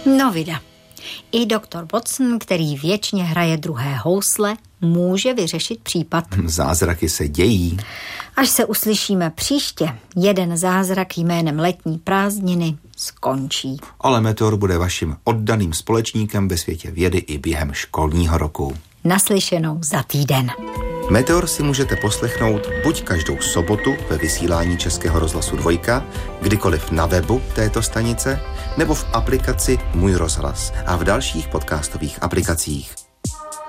No vida. I doktor Watson, který věčně hraje druhé housle, může vyřešit případ. Zázraky se dějí. Až se uslyšíme příště, jeden zázrak jménem letní prázdniny skončí. Ale Meteor bude vaším oddaným společníkem ve světě vědy i během školního roku. Naslyšenou za týden. Meteor si můžete poslechnout buď každou sobotu ve vysílání Českého rozhlasu 2, kdykoliv na webu této stanice, nebo v aplikaci Můj rozhlas a v dalších podcastových aplikacích.